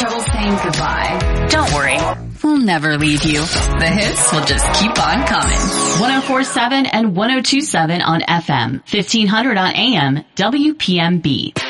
trouble saying goodbye. Don't worry. We'll never leave you. The hits will just keep on coming. 104.7 and 102.7 on FM. 1500 on AM. WPMB.